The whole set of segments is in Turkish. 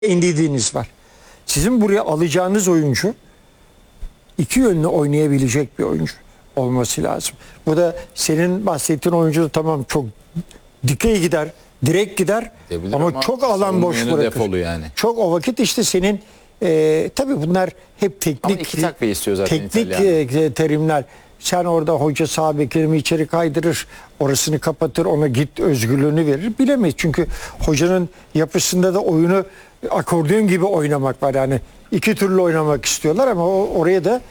indirdiğiniz var. Sizin buraya alacağınız oyuncu iki yönlü oynayabilecek bir oyuncu olması lazım. Bu da senin bahsettiğin oyuncu da tamam çok dikey gider, direkt gider ama çok alan boş bırakır. Defolu yani. Çok o vakit işte senin tabii bunlar hep teknik. Ama iki takviye istiyor zaten teknik terimler. Sen orada hoca sağ beklerimi içeri kaydırır, orasını kapatır, ona git özgürlüğünü verir. Bilemeyiz çünkü hocanın yapısında da oyunu akordeon gibi oynamak var. Yani iki türlü oynamak istiyorlar ama oraya da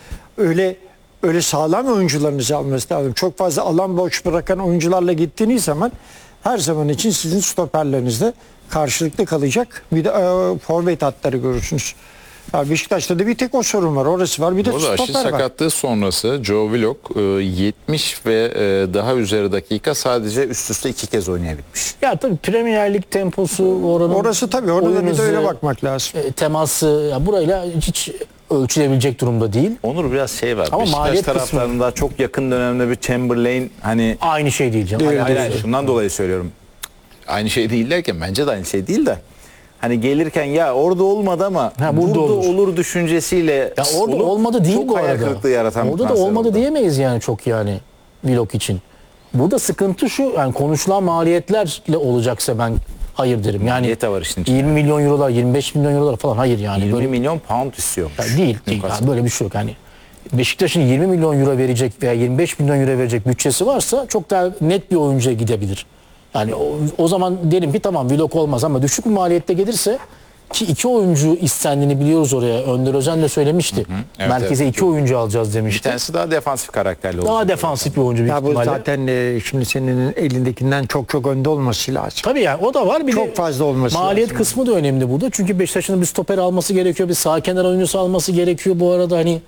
öyle sağlam oyuncularınızı alması lazım. Çok fazla alan boş bırakan oyuncularla gittiğiniz zaman her zaman için sizin stoperlerinizde karşılıklı kalacak. Bir de forvet hatları görürsünüz. Ya Beşiktaş'ta da bir tek o sorun var. Orası var. Bir de stoper var. Aşil sakatlığı sonrası Joe Willock 70 ve daha üzeri dakika sadece üst üste 2 kez oynayabilmiş. Ya tabii Premier Lig temposu orası tabii orada bir de öyle bakmak lazım. Teması ya burayla hiç ölçülebilecek durumda değil. Onur biraz şey var. Ama Beşiktaş taraftarında çok yakın dönemde bir Chamberlain hani aynı şey değil canım. hayır, şundan dolayı söylüyorum. Aynı şey değil derken Bence de aynı şey değil de. Hani gelirken ya orada olmadı ama burada olur düşüncesiyle ya orada olmadı değil bu arada. Çok kırıklığı yaratan orada da olmadı diyemeyiz yani çok yani Willock için. Burada sıkıntı şu yani konuşulan maliyetlerle olacaksa ben hayır derim. Yani maliyet var işin içinde. 20 milyon eurolar, 25 milyon eurolar falan hayır yani. 20 böyle, milyon pound istiyormuş. Yani değil yani böyle bir şey yok. Yani Beşiktaş'ın 20 milyon euro verecek veya 25 milyon euro verecek bütçesi varsa çok daha net bir oyuncuya gidebilir. Yani o zaman derim ki tamam Willock olmaz ama düşük bir maliyette gelirse ki iki oyuncu istendiğini biliyoruz oraya. Önder Özen de söylemişti. Evet, merkeze iki oyuncu alacağız demişti. Bir tanesi daha defansif karakterli olacak. Daha defansif bir oyuncu büyük ya bu ihtimalle. zaten şimdi senin elindekinden çok önde olması lazım. Tabii yani o da var. Bir çok fazla olması maliyet lazım. kısmı da önemli burada. Çünkü Beşiktaş'ın bir stoper alması gerekiyor. Bir sağ kenar oyuncusu alması gerekiyor. Bu arada hani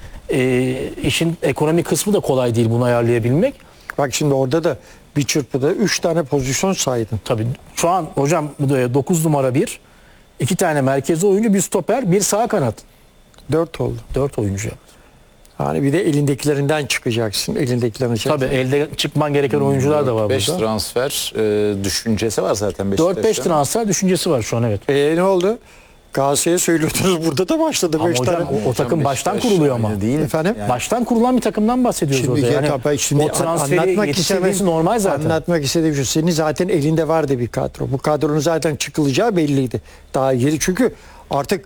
işin ekonomik kısmı da kolay değil bunu ayarlayabilmek. Bak şimdi orada da bir çırpıda 3 tane pozisyon saydın. Tabii şu an hocam 9 numara 1, 2 tane merkezi oyuncu, bir stoper, bir sağ kanat. 4 oldu. 4 oyuncu yaptı. Hani bir de elindekilerinden çıkacaksın. Elindekilerini Tabii elde çıkman gereken oyuncular da var 5 burada. transfer düşüncesi var zaten Beşiktaş'ta. 4-5 transfer düşüncesi var şu an evet. ne oldu? Galatasaray'a söylüyordunuz burada da başladı 5 Hocam tane. o takım baştan kuruluyor ama. Değil efendim. Yani baştan kurulan bir takımdan bahsediyoruz Şimdi, orada. Yani şimdi o transferi yetiştirmesi normal zaten. Anlatmak istediğim şu. Senin zaten elinde vardı bir kadro. Bu kadronun zaten çıkılacağı belliydi. Daha yeni çünkü artık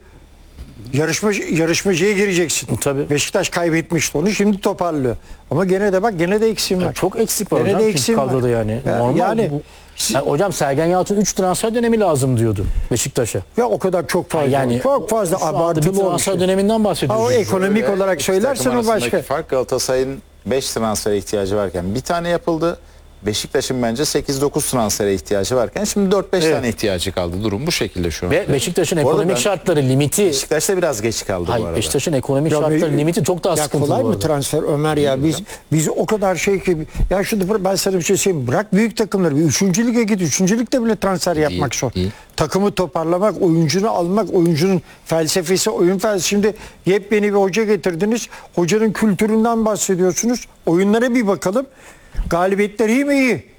yarışmacıya gireceksin. Tabii. Beşiktaş kaybetmişti onu. Şimdi toparlıyor. Ama gene de eksiğim var. Yani çok eksik var Gene hocam de eksiğim kadroda var. yani. Normal yani bu. Yani hocam Sergen Yalçın 3 transfer dönemi lazım diyordu Beşiktaş'a. Ya o kadar çok fazla. Yani çok fazla abartılı bir transfer döneminden bahsediyoruz. O ekonomik olarak söylersen o başka. Fark Galatasaray'ın 5 transfere ihtiyacı varken bir tane yapıldı. Beşiktaş'ın bence 8-9 transfere ihtiyacı varken şimdi 4-5 tane ihtiyacı kaldı. Durum bu şekilde şu an. Ve Beşiktaş'ın ekonomik şartları limiti. Beşiktaş'ta biraz geç kaldı bu arada. Beşiktaş'ın ekonomik şartları limiti çok daha sıkıntılı. Kolay bu mı arada. transfer Ömer ya? Biz o kadar şey ki ya şurada ben sana bir şey söyleyeyim. Bırak büyük takımları. Bir 3. lige git. 3. ligde bile transfer yapmak zor. Takımı toparlamak, oyuncunu almak, oyuncunun felsefesi, oyun felsefesi. Şimdi yepyeni bir hoca getirdiniz. Hocanın kültüründen bahsediyorsunuz. Oyunlara bir bakalım. Galibiyetler iyi mi? İyi.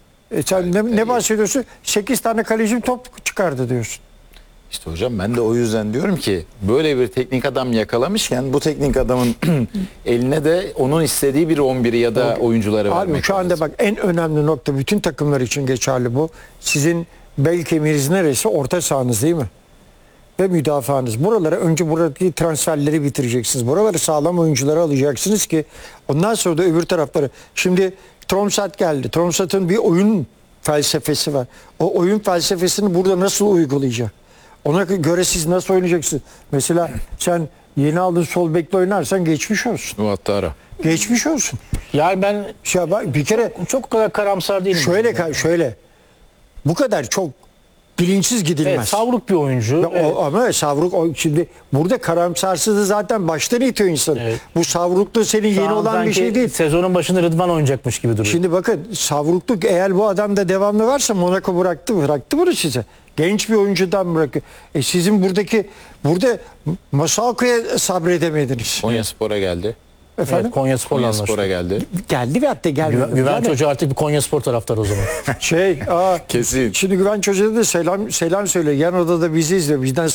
Sen ne bahsediyorsun? 8 tane kaleci top çıkardı diyorsun. İşte hocam ben de o yüzden diyorum ki böyle bir teknik adam yakalamışken bu teknik adamın eline de onun istediği bir 11'i ya da oyuncuları vermek Abi şu anda lazım. bak en önemli nokta bütün takımlar için geçerli bu. Sizin bel kemiğiniz neresi? Orta sahanız değil mi? Ve müdafaanız. Buralara önce buradaki transferleri bitireceksiniz. Buraları sağlam oyuncuları alacaksınız ki ondan sonra da öbür tarafları. Şimdi Tromsø geldi. Tromsø'nun bir oyun felsefesi var. O oyun felsefesini burada nasıl uygulayacak? Ona göre siz nasıl oynayacaksınız? Mesela sen yeni aldığın sol bekle oynarsan geçmiş olsun. O hatta ara. Geçmiş olsun. Yani ben Bir kere çok kadar karamsar değilim. şöyle bu kadar çok bilinçsiz gidilmez. Evet, savruk bir oyuncu. Ama savruk şimdi burada karamsarsızlığı zaten baştan itiyor insanı. Evet. Bu savrukluğu senin yeni olan bir şey değil. Sezonun başında Rıdvan oynayacakmış gibi duruyor. Şimdi bakın savrukluk eğer bu adamda devamlı varsa Monaco bıraktı bunu size. Genç bir oyuncudan bırakıyor. Sizin burada Masuaku'ya sabredemediniz. Konyaspor'a geldi. Efendim? Evet, Konyaspor'la Konyaspor'a anlaştı. geldi. Geldi ve hatta gelmedi. Güvenç Hoca artık bir Konyaspor taraftarı o zaman. Şey, Kesin. şimdi Güvenç Hoca'da da selam söyle. Yan odada bizi izliyor. Bizden